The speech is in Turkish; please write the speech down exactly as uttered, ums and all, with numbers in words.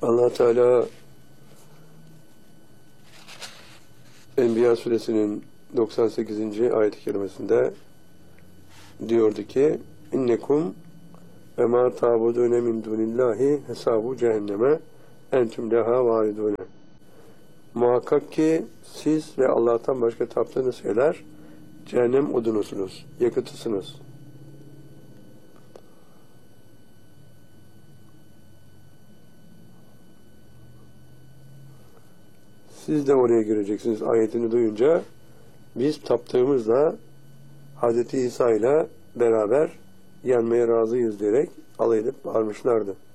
Allah Teala Enbiya suresinin doksan sekizinci ayet-i kerimesinde diyordu ki innekum ve ma ta'budune min dunillahi hesabu cehenneme entüm leha varidune. Muhakkak ki siz ve Allah'tan başka taptığınız şeyler cehennem odunusunuz, yakıtısınız. Siz de oraya gireceksiniz ayetini duyunca biz taptığımızla Hazreti İsa ile beraber yanmaya razıyız diyerek alay edip bağırmışlardı.